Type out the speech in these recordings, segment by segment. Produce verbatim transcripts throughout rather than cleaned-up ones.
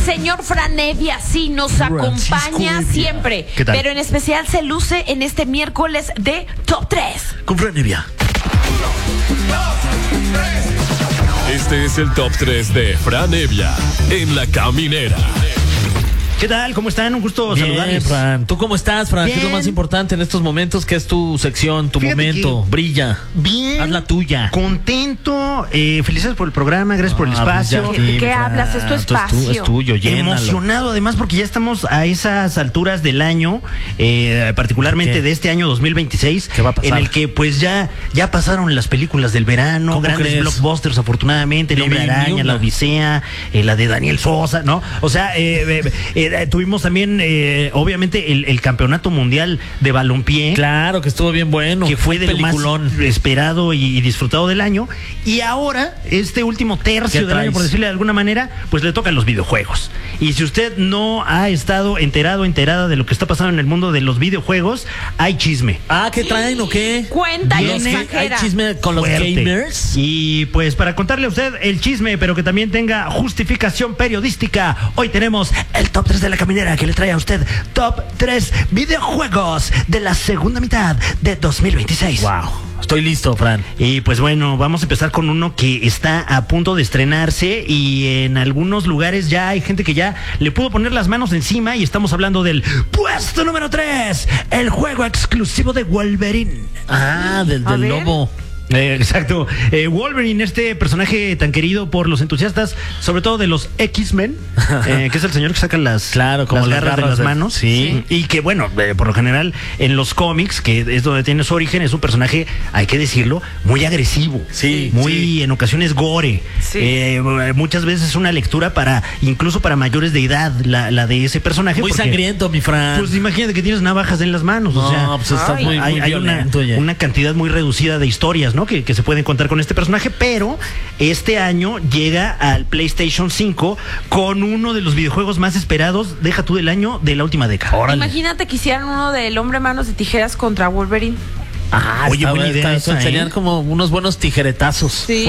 señor Fran Evia sí nos acompaña siempre, pero en especial se luce en este miércoles de Top tres. Con Fran Evia. Este es el Top tres de Fran Evia en La Caminera. ¿Qué tal? ¿Cómo están? Un gusto Bien, saludarles. Fran. ¿Tú cómo estás, Fran? Bien. ¿Qué es lo más importante en estos momentos? ¿Qué es tu sección, tu Fíjate momento? que- Brilla. Bien. Haz la tuya. Contento. Eh, felicidades por el programa. Gracias por el Ah, espacio. pues ya, ¿De qué Fran. hablas? Es tu Esto Es, tu- espacio. es tuyo, llénalo. Emocionado además porque ya estamos a esas alturas del año, eh, particularmente ¿Qué? de este año dos mil veintiséis, ¿Qué va a pasar? en el que pues ya, ya pasaron las películas del verano, ¿Cómo grandes crees? blockbusters afortunadamente, El Ni Hombre vi ni Araña, una. La Odisea, eh, la de Daniel Sosa, ¿no? O sea, eh, eh, eh, tuvimos también eh, obviamente el, el campeonato mundial de balompié. Claro, que estuvo bien bueno. Que fue de lo más peliculón. esperado y disfrutado del año. Y ahora, este último tercio ¿Qué del año, traes? por decirle de alguna manera, pues le tocan los videojuegos. Y si usted no ha estado enterado, enterada de lo que está pasando en el mundo de los videojuegos, hay chisme. Ah, ¿qué traen o qué? Cuenta y Los que- exagera. ¿Hay chisme con los Fuerte. gamers? Y pues para contarle a usted el chisme, pero que también tenga justificación periodística, hoy tenemos el top tres de La Caminera, que le trae a usted top tres videojuegos de la segunda mitad de dos mil veintiséis. Wow. Estoy listo, Fran. Y pues bueno, vamos a empezar con uno que está a punto de estrenarse y en algunos lugares ya hay gente que ya le pudo poner las manos encima y estamos hablando del puesto número tres, el juego exclusivo de Wolverine. Ah, del, A del ver. lobo. Eh, exacto. Eh, Wolverine, este personaje tan querido por los entusiastas, sobre todo de los X-Men, eh, que es el señor que saca las, Claro, como las las garras de garras las de- manos. sí. Y que, bueno, eh, por lo general, en los cómics, que es donde tiene su origen, es un personaje, hay que decirlo, muy agresivo. Sí, Muy, sí. en ocasiones, gore. Sí. Eh, muchas veces es una lectura para, incluso para mayores de edad, la, la de ese personaje. Muy porque, sangriento, mi Fran. Pues imagínate que tienes navajas en las manos. no, o sea, pues estás ay, muy, hay, muy hay una, violento, oye. una cantidad muy reducida de historias, ¿no? Que, que se pueden contar con este personaje, pero este año llega al PlayStation cinco con uno de los videojuegos más esperados, deja tú del año, de la última década. Órale. Imagínate que hicieran uno del hombre manos de tijeras contra Wolverine. Ah, Oye, está- buena idea está- esa, serían ¿eh? como unos buenos tijeretazos. Sí.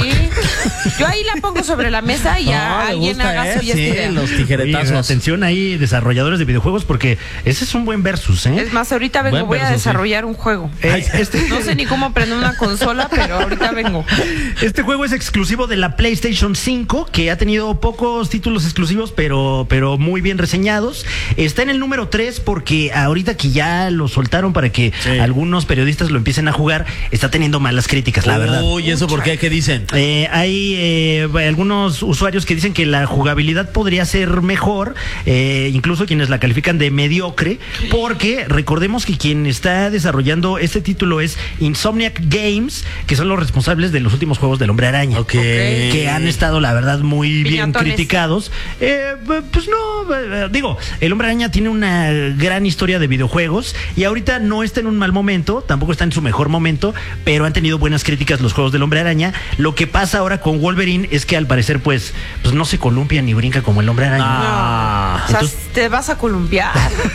Yo ahí la pongo sobre la mesa y ya No, me alguien gusta, haga eh, suya sí, esta idea. los Oye, tijeretazos. atención ahí, desarrolladores de videojuegos, porque ese es un buen versus, ¿eh? Es más, ahorita vengo, Buen voy a verso, sí. desarrollar un juego. Eh, este, No sé ni cómo prender una consola, pero ahorita vengo. este juego es exclusivo de la PlayStation cinco, que ha tenido pocos títulos exclusivos, pero, pero muy bien reseñados. Está en el número tres porque ahorita que ya lo soltaron para que Sí. algunos periodistas lo empiecen a jugar, está teniendo malas críticas, la verdad. Uy, ¿eso por qué? ¿Qué dicen? Eh, hay eh, algunos usuarios que dicen que la jugabilidad podría ser mejor, eh, incluso quienes la califican de mediocre, porque recordemos que quien está desarrollando este título es Insomniac Games, que son los responsables de los últimos juegos del Hombre Araña. Ok. Que han estado, la verdad, muy bien Piñatones. criticados. Eh, pues no, eh, digo, el Hombre Araña tiene una gran historia de videojuegos y ahorita no está en un mal momento, tampoco está en su mejor momento, pero han tenido buenas críticas los juegos del Hombre Araña. Lo que pasa ahora con Wolverine es que al parecer, pues, pues no se columpia ni brinca como el Hombre Araña. Ah, O sea, entonces- te vas a columpiar.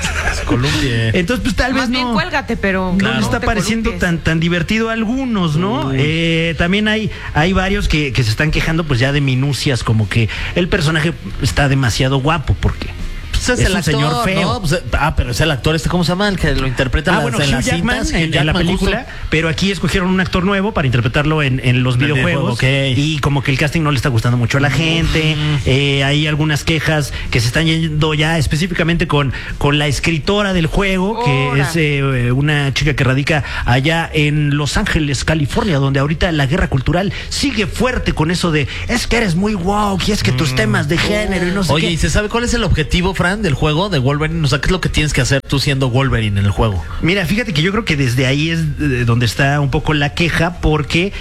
Colombia. Entonces, pues tal vez Más bien no. cuélgate, pero No no le está te pareciendo columpies. tan tan divertido a algunos, ¿no? Uy. Eh, también hay, hay varios que, que se están quejando pues ya de minucias, como que el personaje está demasiado guapo, porque Pues es, es el un actor, señor feo. ¿no? Pues, ah, pero es el actor este, ¿cómo se llama? El que lo interpreta Ah, las- bueno, en Hugh las Jackman cintas. en, Hugh en la Jackman, película, justo. pero aquí escogieron un actor nuevo para interpretarlo en, en los En el videojuegos. videojuego, ok. Y como que el casting no le está gustando mucho a la gente. Eh, hay algunas quejas que se están yendo ya específicamente con, con la escritora del juego, que Ora. es eh, una chica que radica allá en Los Ángeles, California, donde ahorita la guerra cultural sigue fuerte con eso de es que eres muy woke y es que tus temas de género y no sé Oye, qué. ¿y se sabe cuál es el objetivo, Fran, del juego de Wolverine? O sea, ¿qué es lo que tienes que hacer tú siendo Wolverine en el juego? Mira, fíjate que yo creo que desde ahí es eh, donde está un poco la queja, porque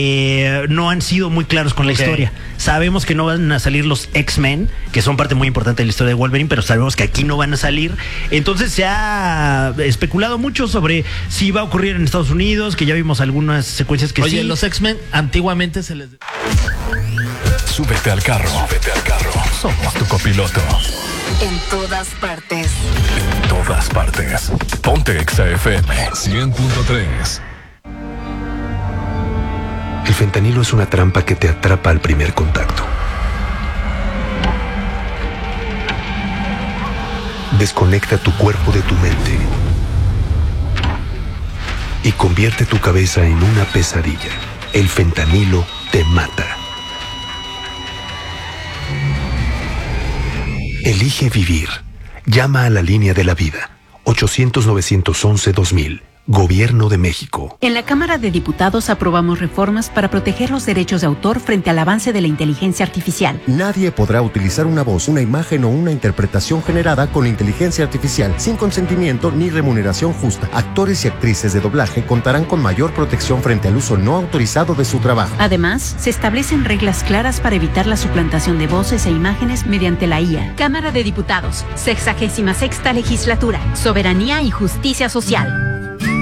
eh, no han sido muy claros con la Ok. historia. Sabemos que no van a salir los X-Men, que son parte muy importante de la historia de Wolverine, pero sabemos que aquí no van a salir. Entonces se ha especulado mucho sobre si va a ocurrir en Estados Unidos, que ya vimos algunas secuencias que Oye, sí. los X-Men antiguamente se les... Súbete al carro. Súbete al carro. Somos tu copiloto. En todas partes. En todas partes. Ponte Exa F M cien punto tres. El fentanilo es una trampa que te atrapa al primer contacto. desconecta tu cuerpo de tu mente y convierte tu cabeza en una pesadilla. El fentanilo te mata. Elige vivir. Llama a la línea de la vida. ochocientos, novecientos once, dos mil. Gobierno de México. En la Cámara de Diputados aprobamos reformas para proteger los derechos de autor frente al avance de la inteligencia artificial. Nadie podrá utilizar una voz, una imagen o una interpretación generada con inteligencia artificial sin consentimiento ni remuneración justa. Actores y actrices de doblaje contarán con mayor protección frente al uso no autorizado de su trabajo. Además, se establecen reglas claras para evitar la suplantación de voces e imágenes mediante la I A. Cámara de Diputados, sexagésima sexta legislatura, soberanía y justicia social.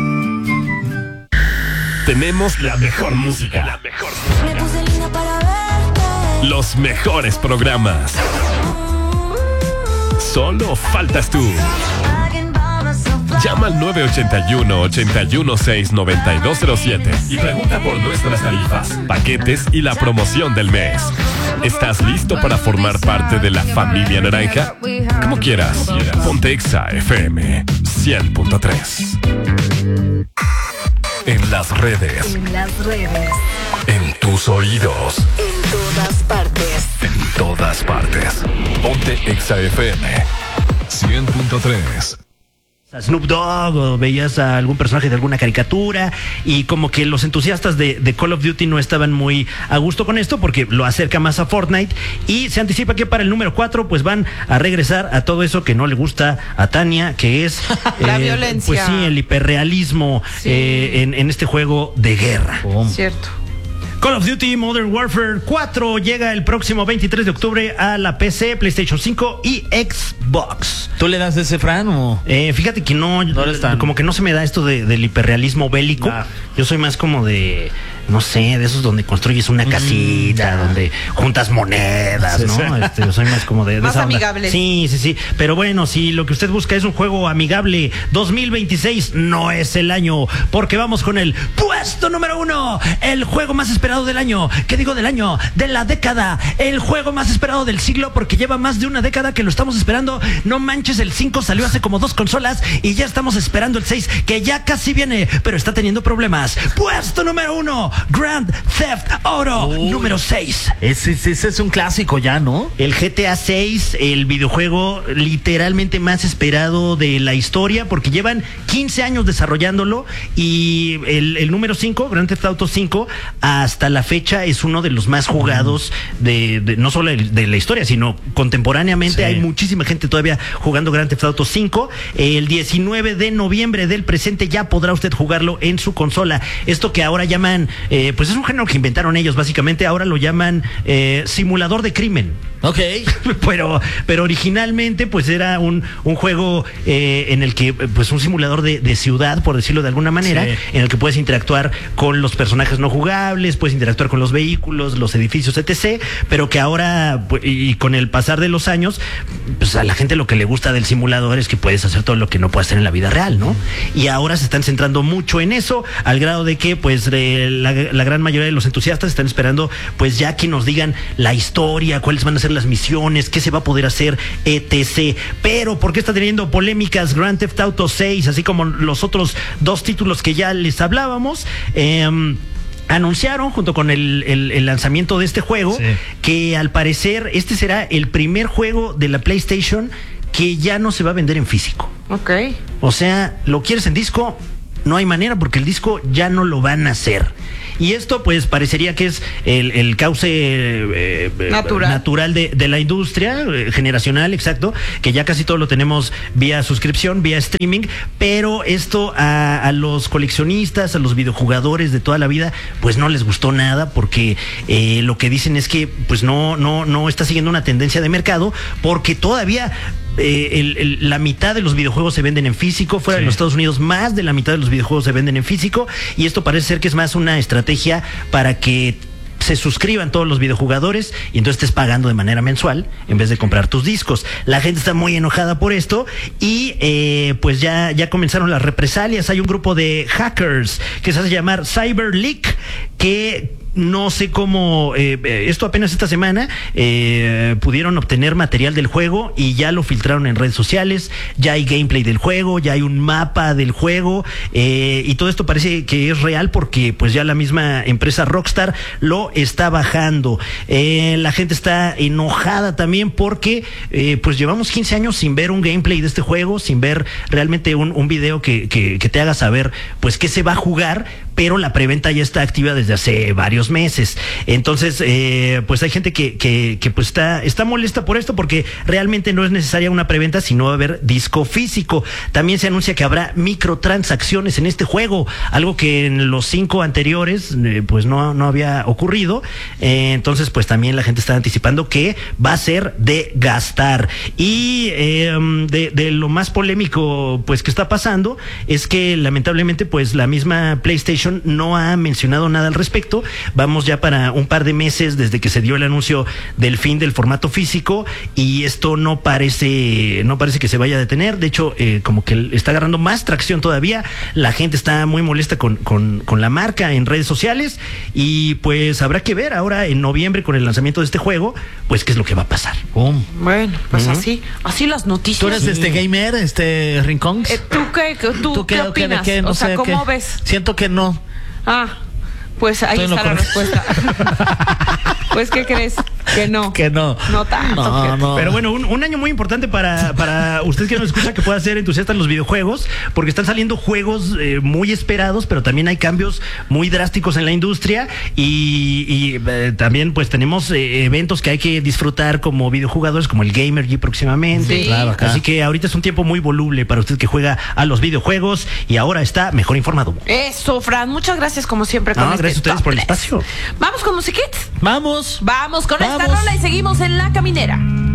Tenemos la mejor música, la mejor música. Los mejores programas. Solo faltas tú. Llama al nueve ocho uno, ocho uno seis, nueve dos cero siete y pregunta por nuestras tarifas, paquetes y la promoción del mes. ¿Estás listo para formar parte de la familia naranja? Como quieras, ponte Exa F M cien punto tres. En las redes. En las redes. En tus oídos. En todas partes. En todas partes. Ponte Exa F M cien punto tres. A Snoop Dogg o veías a algún personaje de alguna caricatura y como que los entusiastas de, de Call of Duty no estaban muy a gusto con esto porque lo acerca más a Fortnite y se anticipa que para el número cuatro pues van a regresar a todo eso que no le gusta a Tania, que es la eh, violencia. Pues sí, el hiperrealismo sí. eh, en, en este juego de guerra. Oh. Cierto. Call of Duty Modern Warfare cuatro llega el próximo veintitrés de octubre a la P C, PlayStation cinco y Xbox. ¿Tú le das ese, Fran? O? Eh, fíjate que no, no como que no se me da esto de, del hiperrealismo bélico. Nah. Yo soy más como de, no sé, de esos donde construyes una casita, mm, donde juntas monedas, sí, ¿no? Sí. Este, yo soy más como de, de más esa amigable. Sí, sí, sí. Pero bueno, si lo que usted busca es un juego amigable, dos mil veintiséis no es el año, porque vamos con el puesto número uno, el juego más esperado del año. ¿Qué digo del año? De la década. El juego más esperado del siglo, porque lleva más de una década que lo estamos esperando. No manches, el cinco salió hace como dos consolas y ya estamos esperando el seis, que ya casi viene, pero está teniendo problemas. Puesto número uno, Grand Theft Auto oh. número seis. Ese, ese es un clásico ya, ¿no? El G T A seis, el videojuego literalmente más esperado de la historia, porque llevan quince años desarrollándolo y el, el número cinco, Grand Theft Auto cinco, hasta la fecha es uno de los más jugados de, de no solo de la historia, sino contemporáneamente. Sí. Hay muchísima gente todavía jugando Grand Theft Auto cinco. El diecinueve de noviembre del presente ya podrá usted jugarlo en su consola. Esto que ahora llaman, eh, pues es un género que inventaron ellos, básicamente. Ahora lo llaman eh, simulador de crimen. Ok. pero, pero originalmente pues era un, un juego eh, en el que, pues un simulador de, de ciudad, por decirlo de alguna manera, sí. en el que puedes interactuar con los personajes no jugables, puedes interactuar con los vehículos, los edificios, etcétera. Pero que ahora, y con el pasar de los años, pues a la gente lo que le gusta del simulador es que puedes hacer todo lo que no puedes hacer en la vida real, ¿no? Y ahora se están centrando mucho en eso, al grado de que pues eh, la, la gran mayoría de los entusiastas están esperando pues ya que nos digan la historia, cuáles van a ser las misiones, qué se va a poder hacer, etcétera. Pero ¿por qué está teniendo polémicas Grand Theft Auto seis, así como los otros dos títulos que ya les hablábamos? Eh, anunciaron junto con el, el, el lanzamiento de este juego, sí, que al parecer este será el primer juego de la PlayStation que ya no se va a vender en físico. Ok. O sea, lo quieres en disco, no hay manera porque el disco ya no lo van a hacer. Y esto pues parecería que es el, el cauce eh, natural, natural de, de la industria, eh, generacional, exacto, que ya casi todo lo tenemos vía suscripción, vía streaming, pero esto a, a los coleccionistas, a los videojugadores de toda la vida, pues no les gustó nada, porque eh, lo que dicen es que pues no, no, no está siguiendo una tendencia de mercado, porque todavía Eh, el, el, la mitad de los videojuegos se venden en físico. Fuera sí. de los Estados Unidos, más de la mitad de los videojuegos se venden en físico, y esto parece ser que es más una estrategia para que se suscriban todos los videojugadores y entonces estés pagando de manera mensual en vez de comprar tus discos. La gente está muy enojada por esto y eh, pues ya, ya comenzaron las represalias. Hay un grupo de hackers que se hace llamar CyberLeak que no sé cómo, eh, esto apenas esta semana, eh, pudieron obtener material del juego y ya lo filtraron en redes sociales, ya hay gameplay del juego, ya hay un mapa del juego, eh, y todo esto parece que es real porque pues ya la misma empresa Rockstar lo está bajando. Eh, la gente está enojada también porque eh, pues llevamos quince años sin ver un gameplay de este juego, sin ver realmente un, un video que, que, que te haga saber pues qué se va a jugar, pero la preventa ya está activa desde hace varios meses. Entonces, eh, pues hay gente que, que, que pues está, está molesta por esto porque realmente no es necesaria una preventa, sino va a haber disco físico. También se anuncia que habrá microtransacciones en este juego, algo que en los cinco anteriores eh, pues no, no había ocurrido. Eh, entonces, pues también la gente está anticipando que va a ser de gastar. Y eh, de, de lo más polémico pues que está pasando es que lamentablemente pues la misma PlayStation no ha mencionado nada al respecto. Vamos ya para un par de meses desde que se dio el anuncio del fin del formato físico y esto no parece no parece que se vaya a detener. De hecho, eh, como que está agarrando más tracción todavía. La gente está muy molesta con, con, con la marca en redes sociales y pues habrá que ver ahora en noviembre con el lanzamiento de este juego, pues qué es lo que va a pasar. Boom. Bueno, pues Uh-huh. así, así las noticias. ¿Tú eres Sí. este gamer, este Rincón? Eh, ¿Tú qué, tú, ¿Tú qué, qué, opinas? qué, no o sea, sé, ¿cómo qué? ves? Siento que no. Ah, pues ahí Estoy en lo está la correcto. respuesta. Pues, ¿qué crees? Que no. Que no. No tanto. No, fíjate. no. Pero bueno, un, un año muy importante para, para usted que nos escucha, que pueda ser entusiasta en los videojuegos, porque están saliendo juegos eh, muy esperados, pero también hay cambios muy drásticos en la industria y, y eh, también pues tenemos eh, eventos que hay que disfrutar como videojugadores, como el Gamergy próximamente. Sí. Claro, acá. Así que ahorita es un tiempo muy voluble para usted que juega a los videojuegos y ahora está mejor informado. Eso, Fran, muchas gracias como siempre con No, este gracias a ustedes top por el tres. espacio. Vamos con musiquitas. Vamos. Vamos con esta Vamos. rola y seguimos en La Caminera.